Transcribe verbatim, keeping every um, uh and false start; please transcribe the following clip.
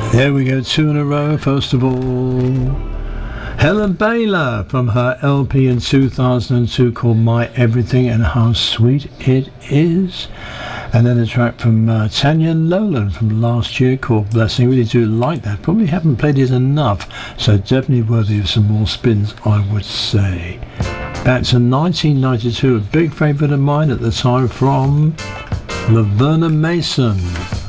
There we go, two in a row. First of all, Helen Baylor from her L P in two thousand two called My Everything and How Sweet It Is. And then a track from uh, Tanya Nolan from last year called Blessing. Really do like that. Probably haven't played it enough, so definitely worthy of some more spins, I would say. Back to nineteen ninety-two, a big favourite of mine at the time from Laverna Mason.